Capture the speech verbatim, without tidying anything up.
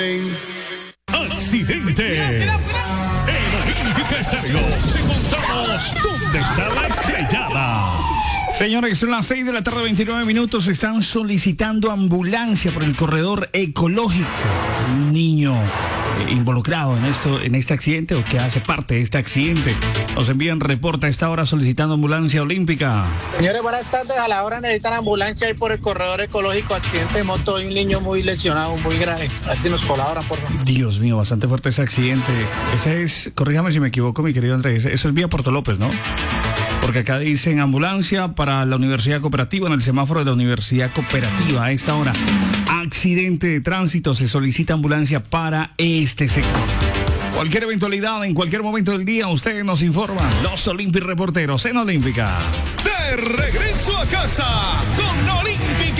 Accidente. En Olímpica Estéreo te contamos dónde está la estrellada. Señores, son las seis de la tarde, veintinueve minutos. Están solicitando ambulancia por el corredor ecológico. Un niño eh, involucrado en esto, en este accidente o que hace parte de este accidente. Nos envían reporte a esta hora solicitando ambulancia olímpica. Señores, buenas tardes. A la hora necesitan ambulancia ahí por el corredor ecológico. Accidente de moto y un niño muy lesionado, muy grave. A ver si nos colaboran, por favor. Dios mío, bastante fuerte ese accidente. Ese es, corríjame si me equivoco, mi querido Andrés. Eso es vía Puerto López, ¿no? Porque acá dicen ambulancia para la Universidad Cooperativa, en el semáforo de la Universidad Cooperativa. A esta hora, accidente de tránsito, se solicita ambulancia para este sector. Cualquier eventualidad, en cualquier momento del día, ustedes nos informan. Los Olympic Reporteros en Olímpica. De regreso a casa con Olímpica.